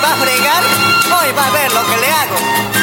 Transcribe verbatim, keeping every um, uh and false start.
va a fregar, hoy va a ver lo que le hago.